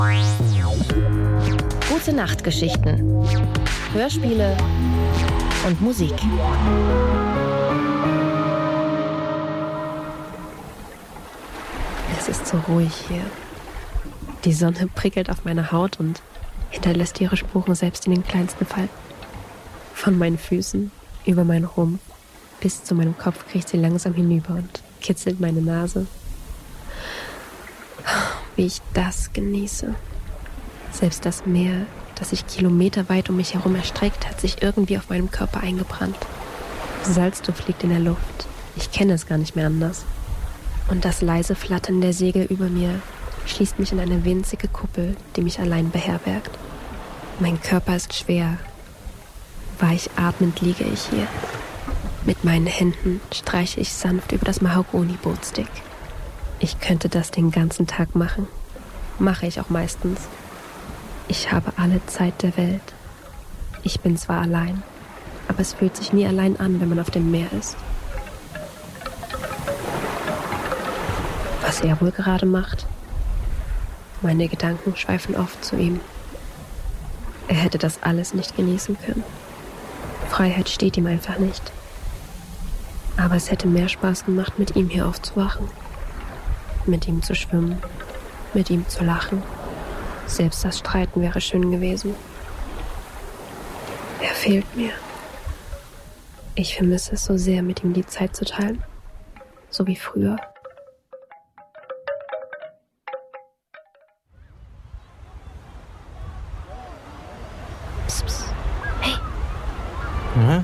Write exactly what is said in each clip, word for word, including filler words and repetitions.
Gute Nachtgeschichten, Hörspiele und Musik. Es ist so ruhig hier. Die Sonne prickelt auf meine Haut und hinterlässt ihre Spuren selbst in den kleinsten Falten. Von meinen Füßen, über meinen Rumpf, bis zu meinem Kopf kriecht sie langsam hinüber und kitzelt meine Nase. Wie ich das genieße. Selbst das Meer, das sich kilometerweit um mich herum erstreckt, hat sich irgendwie auf meinem Körper eingebrannt. Salzduft liegt in der Luft. Ich kenne es gar nicht mehr anders. Und das leise Flattern der Segel über mir schließt mich in eine winzige Kuppel, die mich allein beherbergt. Mein Körper ist schwer. Weich atmend liege ich hier. Mit meinen Händen streiche ich sanft über das Mahagoni-Bootstick. Ich könnte das den ganzen Tag machen. Mache ich auch meistens. Ich habe alle Zeit der Welt. Ich bin zwar allein, aber es fühlt sich nie allein an, wenn man auf dem Meer ist. Was er wohl gerade macht? Meine Gedanken schweifen oft zu ihm. Er hätte das alles nicht genießen können. Freiheit steht ihm einfach nicht. Aber es hätte mehr Spaß gemacht, mit ihm hier aufzuwachen. Mit ihm zu schwimmen, mit ihm zu lachen. Selbst das Streiten wäre schön gewesen. Er fehlt mir. Ich vermisse es so sehr, mit ihm die Zeit zu teilen. So wie früher. Psst, psst. Hey. Ja?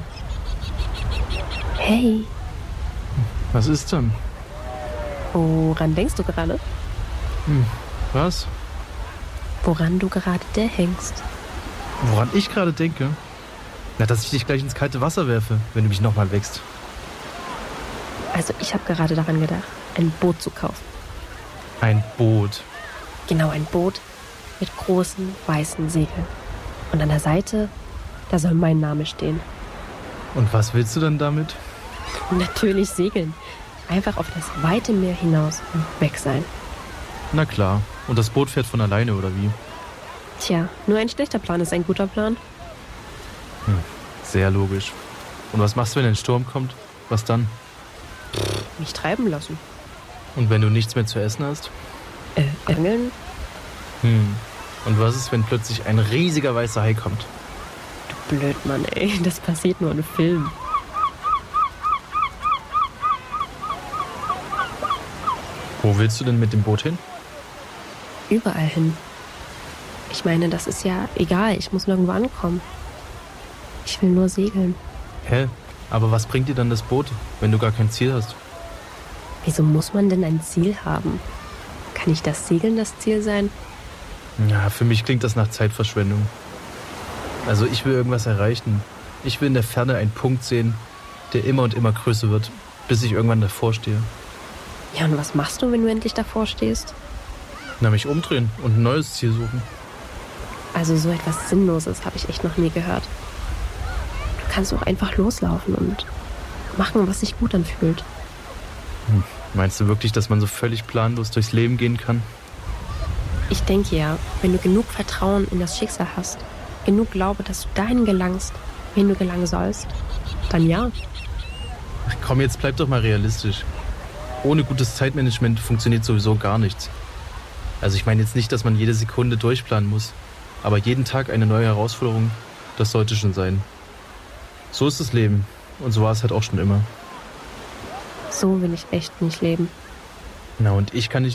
Hey. Was ist denn? Woran denkst du gerade? Hm, was? Woran du gerade hängst. Woran ich gerade denke? Na, dass ich dich gleich ins kalte Wasser werfe, wenn du mich nochmal wächst. Also ich habe gerade daran gedacht, ein Boot zu kaufen. Ein Boot? Genau, ein Boot mit großen, weißen Segeln. Und an der Seite, da soll mein Name stehen. Und was willst du dann damit? Natürlich segeln. Einfach auf das weite Meer hinaus und weg sein. Na klar. Und das Boot fährt von alleine, oder wie? Tja, nur ein schlechter Plan ist ein guter Plan. Hm, sehr logisch. Und was machst du, wenn ein Sturm kommt? Was dann? Mich treiben lassen. Und wenn du nichts mehr zu essen hast? Äh, angeln? Hm. Und was ist, wenn plötzlich ein riesiger weißer Hai kommt? Du Blödmann, ey. Das passiert nur in Filmen. Wo willst du denn mit dem Boot hin? Überall hin. Ich meine, das ist ja egal. Ich muss nirgendwo ankommen. Ich will nur segeln. Hä? Aber was bringt dir dann das Boot, wenn du gar kein Ziel hast? Wieso muss man denn ein Ziel haben? Kann nicht das Segeln das Ziel sein? Ja, für mich klingt das nach Zeitverschwendung. Also ich will irgendwas erreichen. Ich will in der Ferne einen Punkt sehen, der immer und immer größer wird, bis ich irgendwann davor stehe. Ja, und was machst du, wenn du endlich davor stehst? Na, mich umdrehen und ein neues Ziel suchen. Also so etwas Sinnloses habe ich echt noch nie gehört. Du kannst auch einfach loslaufen und machen, was sich gut anfühlt. Hm. Meinst du wirklich, dass man so völlig planlos durchs Leben gehen kann? Ich denke ja, wenn du genug Vertrauen in das Schicksal hast, genug Glaube, dass du dahin gelangst, wen du gelangen sollst, dann ja. Ach komm, jetzt bleib doch mal realistisch. Ohne gutes Zeitmanagement funktioniert sowieso gar nichts. Also ich meine jetzt nicht, dass man jede Sekunde durchplanen muss, aber jeden Tag eine neue Herausforderung, das sollte schon sein. So ist das Leben und so war es halt auch schon immer. So will ich echt nicht leben. Na, und ich kann nicht